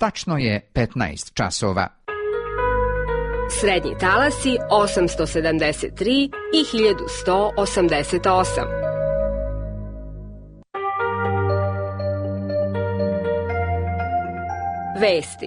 Tačno je 15 časova. Srednji talasi 873 i 1188. Vesti.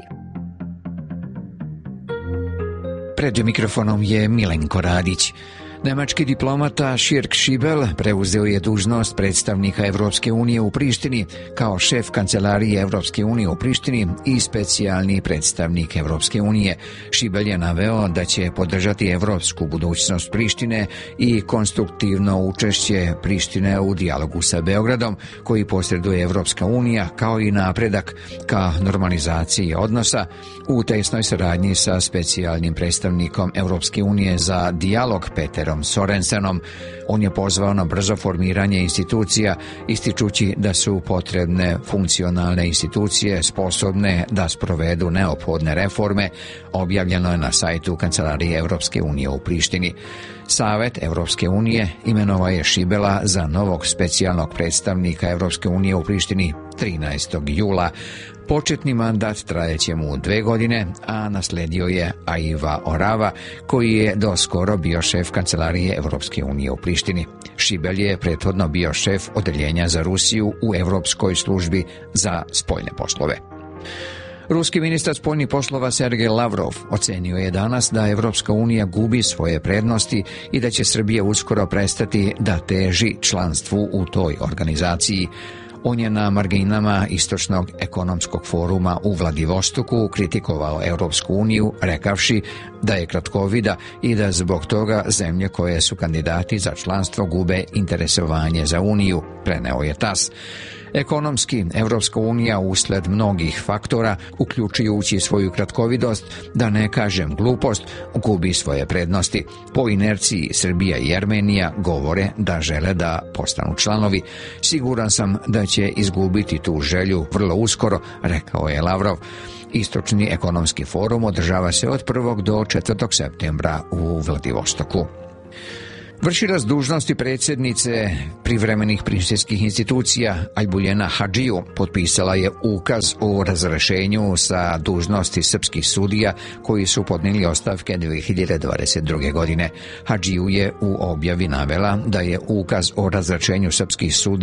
Pred mikrofonom je Milenko Radić. Nemački diplomata Širk Šibel preuzeo je dužnost predstavnika Evropske unije u Prištini kao šef kancelarije Evropske unije u Prištini i specijalni predstavnik Evropske unije. Šibel je naveo da će podržati evropsku budućnost Prištine i konstruktivno učešće Prištine u dijalogu sa Beogradom, koji posreduje Evropska unija, kao i napredak ka normalizaciji odnosa u tesnoj saradnji sa specijalnim predstavnikom Evropske unije za dijalog Peterom Sorensenom. On je pozvao na brzo formiranje institucija, ističući da su potrebne funkcionalne institucije sposobne da sprovedu neophodne reforme, objavljeno je na sajtu Kancelarije Evropske unije u Prištini. Savet Evropske unije imenovao je Šibela za novog specijalnog predstavnika Evropske unije u Prištini 13. jula. Početni mandat trajeće mu 2 godine, a nasledio je Aiva Orava, koji je doskoro bio šef Kancelarije Evropske unije u Prištini. Šibel je prethodno bio šef odeljenja za Rusiju u Evropskoj službi za spoljne poslove. Ruski ministar spoljnih poslova Sergej Lavrov ocenio je danas da Evropska unija gubi svoje prednosti i da će Srbija uskoro prestati da teži članstvu u toj organizaciji. On je na marginama Istočnog ekonomskog foruma u Vladivostoku kritikovao Evropsku uniju, rekavši da je kratkovida i da zbog toga zemlje koje su kandidati za članstvo gube interesovanje za uniju, preneo je TASS. Ekonomski, Evropska unija usled mnogih faktora, uključujući svoju kratkovidost, da ne kažem glupost, gubi svoje prednosti. Po inerciji Srbija i Armenija govore da žele da postanu članovi. Siguran sam da će izgubiti tu želju vrlo uskoro, rekao je Lavrov. Istočni ekonomski forum održava se od 1. do 4. septembra u Vladivostoku. Vršilac dužnosti predsjednice privremenih prištinskih institucija Ajbuljena Hadžiju potpisala je ukaz o razrešenju sa dužnosti srpskih sudija koji su podnijeli ostavke 2022. godine. Hadžiju je u objavi navela da je ukaz o razrešenju srpskih sudija